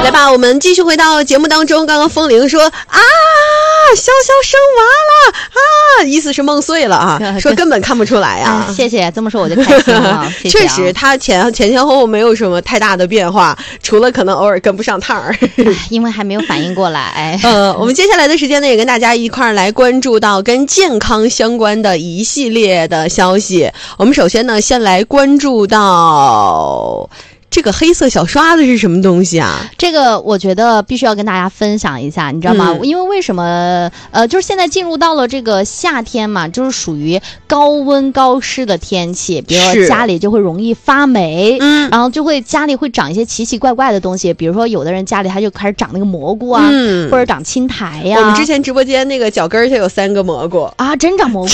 来吧，我们继续回到节目当中。刚刚风铃说啊，潇潇生娃了啊，意思是梦碎了啊，说根本看不出来啊。 谢谢，这么说我就开心了。谢谢确实，他前后没有什么太大的变化，除了可能偶尔跟不上趟儿， 因为还没有反应过来。 我们接下来的时间呢，也跟大家一块儿来关注到跟健康相关的一系列的消息。我们首先呢，先来关注到这个黑色小刷子是什么东西啊？ 这个我觉得必须要跟大家分享一下，你知道吗？因为什么？就是现在进入到了这个夏天嘛，就是属于高温高湿的天气，比如说家里就会容易发霉，然后就会家里会长一些奇奇怪怪的东西，比如说有的人家里他就开始长那个蘑菇啊，或者长青苔呀。 我们之前直播间那个脚跟儿下有3个蘑菇啊，真长蘑菇